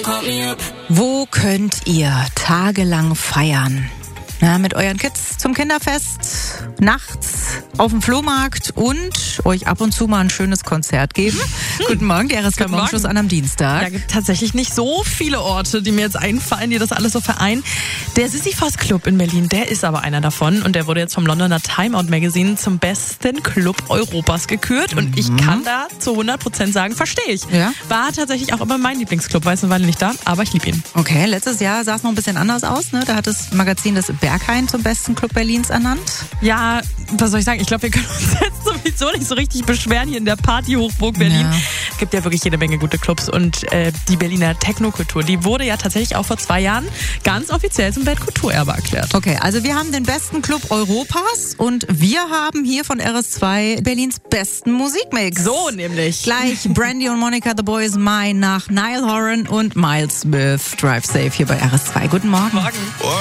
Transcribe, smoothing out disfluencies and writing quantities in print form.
Wo könnt ihr tagelang feiern? Na, mit euren Kids zum Kinderfest, nachts auf dem Flohmarkt und euch ab und zu mal ein schönes Konzert geben. Guten Morgen, der RSK Morgenschluss an am Dienstag. Ja, gibt tatsächlich nicht so viele Orte, die mir jetzt einfallen, die das alles so vereinen. Der Sisyphos Club in Berlin, der ist aber einer davon und der wurde jetzt vom Londoner Time Out Magazine zum besten Club Europas gekürt und ich kann da zu 100% sagen, verstehe ich. Ja? War tatsächlich auch immer mein Lieblingsclub, war jetzt eine Weile nicht da, aber ich liebe ihn. Okay, letztes Jahr sah es noch ein bisschen anders aus, ne? Da hat das Magazin das Berghain zum besten Club Berlins ernannt. Ja, was soll ich sagen? Ich glaube, wir können uns jetzt sowieso nicht so richtig beschweren hier in der Party-Hochburg Berlin. Ja. Gibt ja wirklich jede Menge gute Clubs und die Berliner Technokultur, die wurde ja tatsächlich auch vor 2 Jahren ganz offiziell zum Weltkulturerbe erklärt. Okay, also wir haben den besten Club Europas und wir haben hier von RS2 Berlins besten Musikmix. So nämlich. Gleich Brandy und Monica The Boys Mine nach Niall Horan und Miles Smith. Drive Safe hier bei RS2. Guten Morgen. Morgen.